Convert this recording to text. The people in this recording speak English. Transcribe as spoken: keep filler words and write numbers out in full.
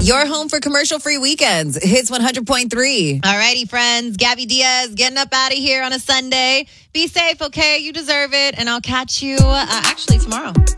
Your home for commercial-free weekends. Hits one hundred point three. All righty, friends. Gabby Diaz getting up out of here on a Sunday. Be safe, okay? You deserve it. And I'll catch you uh, actually tomorrow.